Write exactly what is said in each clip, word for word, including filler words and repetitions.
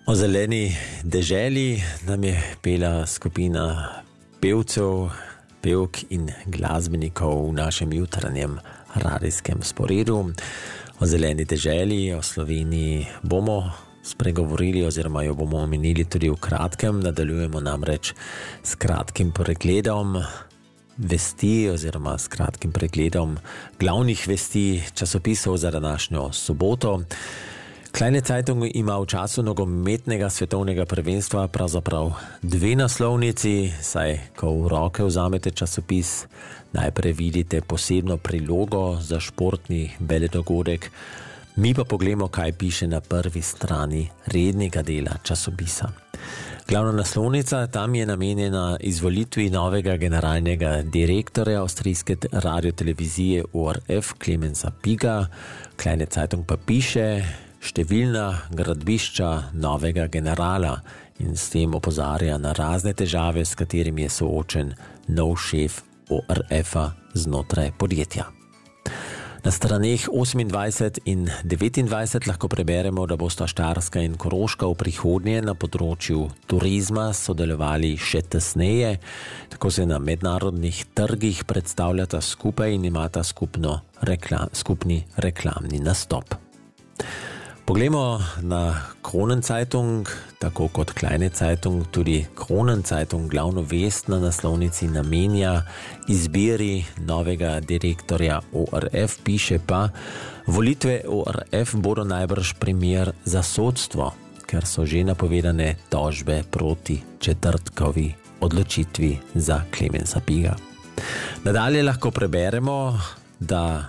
O zeleni deželi nam je pela skupina pevcev, pevk in glasbenikov v našem jutranjem radijskem sporedu. O zeleni deželi, o Sloveniji bomo spregovorili oziroma jo bomo omenili tudi v kratkem. Nadaljujemo namreč s kratkim pregledom vesti oziroma s kratkim pregledom glavnih vesti časopisov za današnjo soboto. Kleine Zeitung ima v času nogometnega svetovnega prvenstva pravzaprav dve naslovnici, saj ko v roke vzamete časopis, najprej vidite posebno prilogo za športni veledogodek, mi pa pogledamo, kaj piše na prvi strani rednega dela časopisa. Glavna naslovnica tam je namenjena izvolitvi novega generalnega direktorja avstrijske radiotelevizije O R F Klemensa Piga. Kleine Zeitung pa piše številna gradbišča novega generala in s tem opozarja na razne težave, s katerimi je soočen nov šef O R F-a znotraj podjetja. Na straneh osemindvajset in devetindvajset lahko preberemo, da bosta Štajerska in Koroška v prihodnje na področju turizma sodelovali še tesneje, tako se na mednarodnih trgih predstavljata skupaj in imata skupno reklam, skupni reklamni nastop. Poglejmo na Kronenzeitung, tako kot Kleine Zeitung, tudi Kronenzeitung glavno vest na naslovnici namenja izbiri novega direktorja O R F, piše pa: volitve O R F bodo najbrž primer za sodstvo, ker so že napovedane tožbe proti četrtkovi odločitvi za Klemensa Piga. Nadalje lahko preberemo, da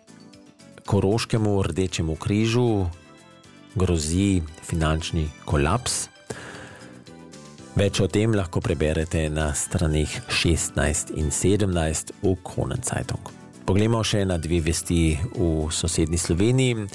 Koroškemu Rdečemu križu grozi finančni kolaps. Več o tem lahko preberete na straneh šestnajst in sedemnajst v Kronenzeitung. Poglejmo še na dve vesti v sosednji Sloveniji.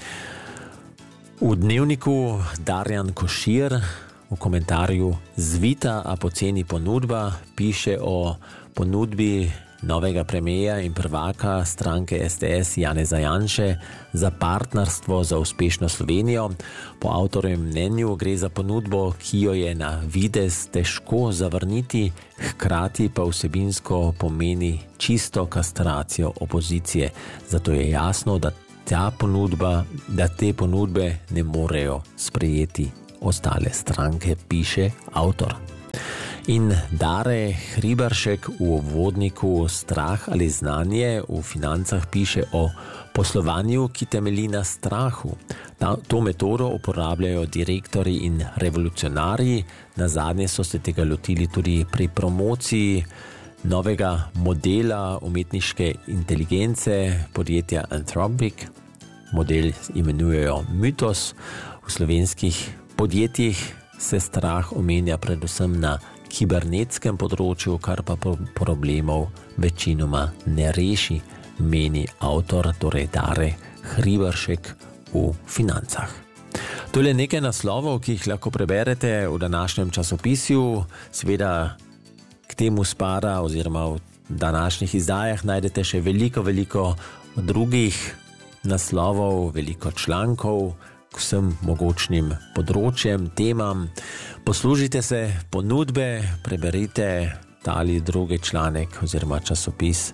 V Dnevniku Darjan Košir v komentarju zvita, a poceni ponudba, piše o ponudbi novega premierja in prvaka stranke S D S Janeza Janše za partnerstvo za uspešno Slovenijo. Po avtorjem mnenju gre za ponudbo, ki jo je na videz težko zavrniti, hkrati pa vsebinsko pomeni čisto kastracijo opozicije. Zato je jasno, da, ta ponudba, da te ponudbe ne morejo sprejeti ostale stranke, piše avtor. In Dare Hribaršek v uvodniku Strah ali znanje v Financah piše o poslovanju, ki temelji na strahu. Ta, to metodo uporabljajo direktorji in revolucionarji. Nazadnje so se tega lotili tudi pri promociji novega modela umetniške inteligence podjetja Anthropic. Model imenujejo Mythos. V slovenskih podjetjih se strah omenja predvsem na kibernetskem področju, kar pa problemov večinoma ne reši, meni avtor, torej Dare Hribaršek v Financah. To je nekaj naslovov, ki jih lahko preberete v današnjem časopisju. Seveda k temu spada oziroma v današnjih izdajah najdete še veliko, veliko drugih naslovov, veliko člankov k vsem mogočnim področjem, temam. Poslužite se ponudbe, preberite ta ali drugi članek oziroma časopis.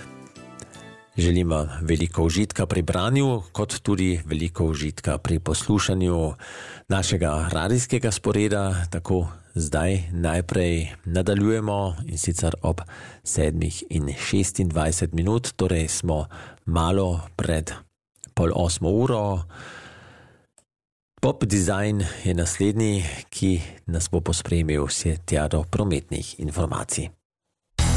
Želim vam veliko užitka pri branju, kot tudi veliko užitka pri poslušanju našega radijskega sporeda. Tako zdaj najprej nadaljujemo in sicer ob sedmih in šestindvajset minut, torej smo malo pred pol osmo uro. Pop Design je naslednji, ki nas bo pospremil vse tja do prometnih informacij.